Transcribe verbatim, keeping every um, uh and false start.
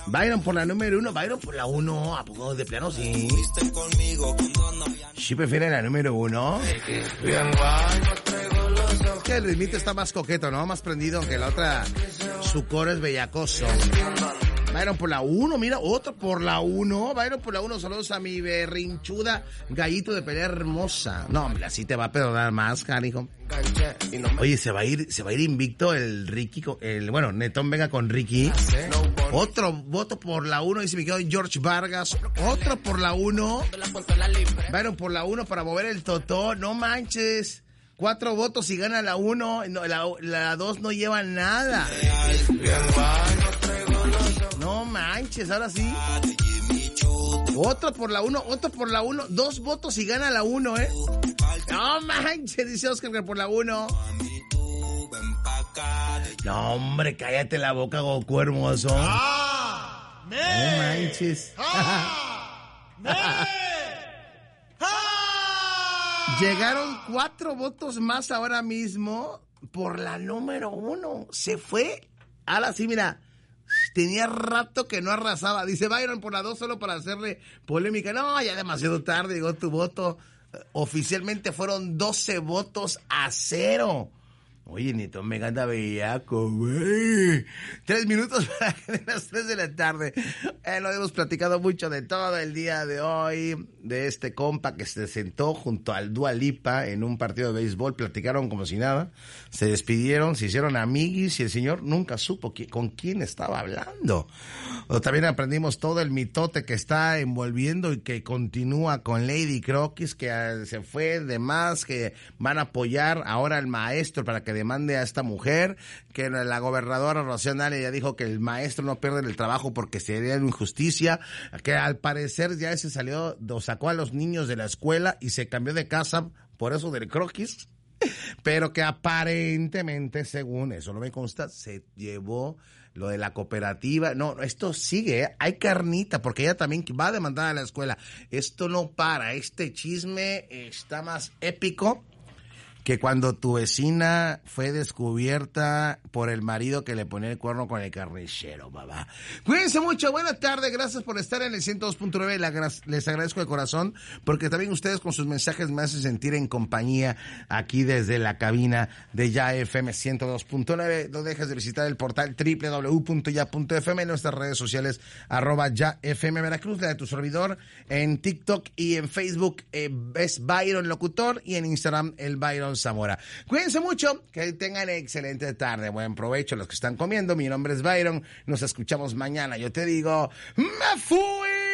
Byron por la número uno, Byron por la uno, ¿a poco de plano sí? ¿Sí prefiere la número uno? Es que el ritmito está más coqueto, ¿no? Más prendido, que la otra, su coro es bellacoso. Byron por la uno, mira, otro por la uno. Byron por la uno, saludos a mi berrinchuda gallito de pelea hermosa. No, hombre, así te va a perdonar más, carijo. Oye, se va a ir, se va a ir invicto el Ricky, el, bueno, Netón Vega con Ricky. Otro voto por la uno, dice mi querido George Vargas. Otro por la uno. Byron por la uno para mover el totó. No manches. Cuatro votos y gana la uno. No, la, la dos no lleva nada. No manches, ahora sí. Otro por la uno, otro por la uno. Dos votos y gana la uno, ¿eh? No manches, dice Oscar que por la uno. No, hombre, cállate la boca, Goku hermoso. ¡Ah! ¡Me! No manches. ¡Ah! ¡Me! ¡Ah! Llegaron cuatro votos más ahora mismo por la número uno. Se fue. Ahora sí, mira. Tenía rato que no arrasaba. Dice Byron por la dos solo para hacerle polémica. No, ya demasiado tarde llegó tu voto. Oficialmente fueron doce votos a cero. Oye, Netón Vega anda bellaco, güey. Tres minutos para las tres de la tarde. Eh, lo hemos platicado mucho de todo el día de hoy, de este compa que se sentó junto al Dua Lipa en un partido de béisbol. Platicaron como si nada. Se despidieron, se hicieron amiguis y el señor nunca supo qui- con quién estaba hablando. O también aprendimos todo el mitote que está envolviendo y que continúa con Lady Croquis, que uh, se fue de más, que van a apoyar ahora al maestro para que demande a esta mujer, que la gobernadora Rocío Nale ya dijo que el maestro no pierde el trabajo porque sería una injusticia, que al parecer ya se salió, o sacó a los niños de la escuela y se cambió de casa por eso del croquis, pero que aparentemente, según eso no me consta, se llevó lo de la cooperativa. No, esto sigue, ¿eh? Hay carnita, porque ella también va a demandar a la escuela. Esto no para, este chisme está más épico que cuando tu vecina fue descubierta por el marido que le ponía el cuerno con el carnicero, papá. Cuídense mucho, buena tarde, gracias por estar en el ciento dos punto nueve, les agradezco de corazón, porque también ustedes con sus mensajes me hacen sentir en compañía aquí desde la cabina de Ya F M ciento dos punto nueve. No dejes de visitar el portal doble u doble u doble u punto ya punto f m, en nuestras redes sociales, arroba Ya F M Veracruz, la de tu servidor, en TikTok y en Facebook eh, es Byron Locutor y en Instagram el Byron Zamora. Cuídense mucho, que tengan excelente tarde, buen provecho los que están comiendo. Mi nombre es Byron, nos escuchamos mañana. Yo te digo, ¡me fui!